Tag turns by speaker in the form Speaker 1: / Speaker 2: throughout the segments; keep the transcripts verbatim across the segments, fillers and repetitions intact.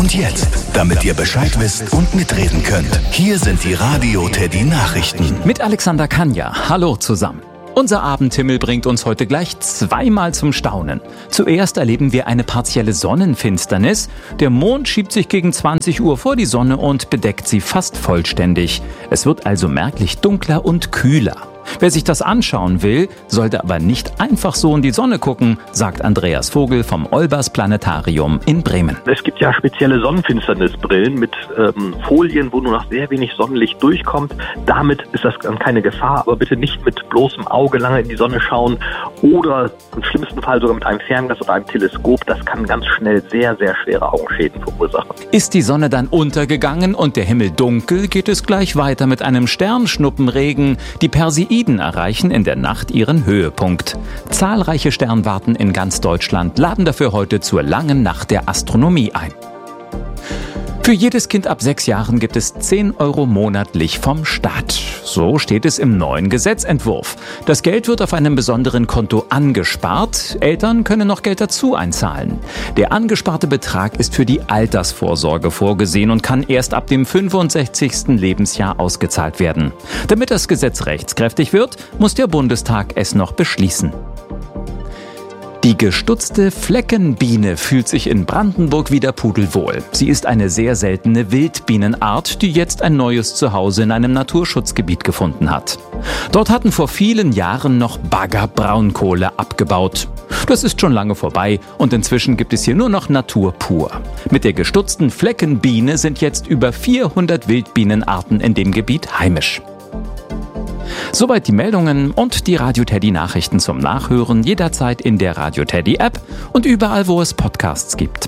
Speaker 1: Und jetzt, damit ihr Bescheid wisst und mitreden könnt, hier sind die Radio Teddy Nachrichten.
Speaker 2: Mit Alexander Kanja. Hallo zusammen. Unser Abendhimmel bringt uns heute gleich zweimal zum Staunen. Zuerst erleben wir eine partielle Sonnenfinsternis. Der Mond schiebt sich gegen zwanzig Uhr vor die Sonne und bedeckt sie fast vollständig. Es wird also merklich dunkler und kühler. Wer sich das anschauen will, sollte aber nicht einfach so in die Sonne gucken, sagt Andreas Vogel vom Olbers Planetarium in Bremen.
Speaker 3: Es gibt ja spezielle Sonnenfinsternisbrillen mit ähm, Folien, wo nur noch sehr wenig Sonnenlicht durchkommt. Damit ist das dann keine Gefahr, aber bitte nicht mit bloßem Auge lange in die Sonne schauen oder im schlimmsten Fall sogar mit einem Fernglas oder einem Teleskop. Das kann ganz schnell sehr, sehr schwere Augenschäden verursachen.
Speaker 2: Ist die Sonne dann untergegangen und der Himmel dunkel, geht es gleich weiter mit einem Sternschnuppenregen. Die Perseiden erreichen in der Nacht ihren Höhepunkt. Zahlreiche Sternwarten in ganz Deutschland laden dafür heute zur langen Nacht der Astronomie ein. Für jedes Kind ab sechs Jahren gibt es zehn Euro monatlich vom Staat. So steht es im neuen Gesetzentwurf. Das Geld wird auf einem besonderen Konto angespart. Eltern können noch Geld dazu einzahlen. Der angesparte Betrag ist für die Altersvorsorge vorgesehen und kann erst ab dem fünfundsechzigsten Lebensjahr ausgezahlt werden. Damit das Gesetz rechtskräftig wird, muss der Bundestag es noch beschließen. Die gestutzte Fleckenbiene fühlt sich in Brandenburg wieder pudelwohl. Sie ist eine sehr seltene Wildbienenart, die jetzt ein neues Zuhause in einem Naturschutzgebiet gefunden hat. Dort hatten vor vielen Jahren noch Bagger Braunkohle abgebaut. Das ist schon lange vorbei und inzwischen gibt es hier nur noch Natur pur. Mit der gestutzten Fleckenbiene sind jetzt über vierhundert Wildbienenarten in dem Gebiet heimisch. Soweit die Meldungen und die Radio Teddy Nachrichten zum Nachhören jederzeit in der Radio Teddy App und überall, wo es Podcasts gibt.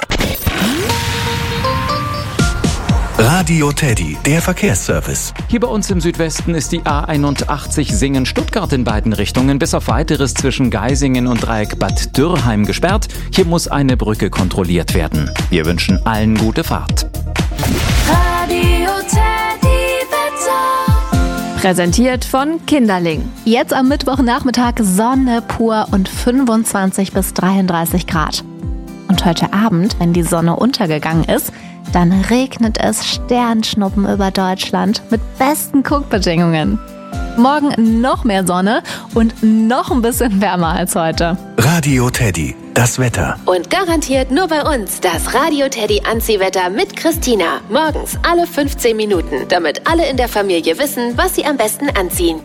Speaker 1: Radio Teddy, der Verkehrsservice.
Speaker 2: Hier bei uns im Südwesten ist die A einundachtzig Singen-Stuttgart in beiden Richtungen bis auf Weiteres zwischen Geisingen und Dreieck Bad Dürrheim gesperrt. Hier muss eine Brücke kontrolliert werden. Wir wünschen allen gute Fahrt.
Speaker 4: Radio Teddy Wetter. Präsentiert von Kinderling. Jetzt am Mittwochnachmittag Sonne pur und fünfundzwanzig bis dreiunddreißig Grad. Und heute Abend, wenn die Sonne untergegangen ist, dann regnet es Sternschnuppen über Deutschland mit besten Guckbedingungen. Morgen noch mehr Sonne und noch ein bisschen wärmer als heute.
Speaker 1: Radio Teddy, das Wetter.
Speaker 5: Und garantiert nur bei uns das Radio Teddy Anziehwetter mit Christina. Morgens alle fünfzehn Minuten, damit alle in der Familie wissen, was sie am besten anziehen.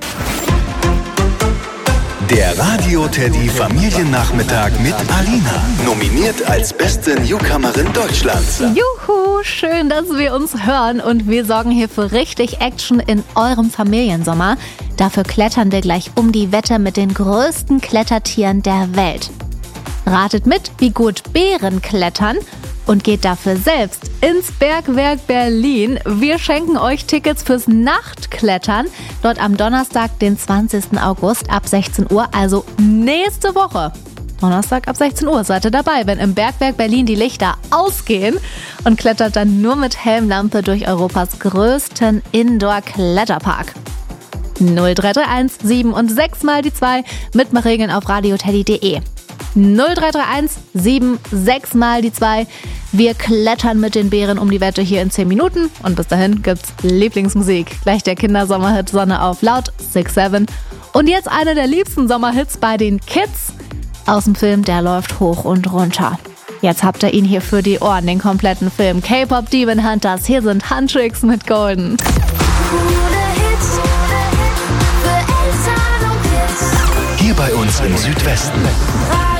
Speaker 1: Der Radio Teddy Familiennachmittag mit Alina. Nominiert als beste Newcomerin Deutschlands.
Speaker 4: Juhu, schön, dass wir uns hören und wir sorgen hier für richtig Action in eurem Familiensommer. Dafür klettern wir gleich um die Wette mit den größten Klettertieren der Welt. Ratet mit, wie gut Bären klettern und geht dafür selbst ins Bergwerk Berlin. Wir schenken euch Tickets fürs Nachtklettern. Dort am Donnerstag, den zwanzigsten August ab sechzehn Uhr, also nächste Woche. Donnerstag ab sechzehn Uhr seid ihr dabei, wenn im Bergwerk Berlin die Lichter ausgehen und klettert dann nur mit Helmlampe durch Europas größten Indoor-Kletterpark. null drei drei eins sieben und sechs mal die zwei, Mitmachregeln auf radioteddy punkt de. null drei drei eins sieben sechs mal die zwei. Wir klettern mit den Bären um die Wette hier in zehn Minuten und bis dahin gibt's Lieblingsmusik. Gleich der Kindersommerhit Sonne auf laut, six seven. Und jetzt einer der liebsten Sommerhits bei den Kids aus dem Film Der läuft hoch und runter. Jetzt habt ihr ihn hier für die Ohren, den kompletten Film. K-Pop Demon Hunters, hier sind Huntrix mit Golden.
Speaker 1: Hier bei uns im Südwesten.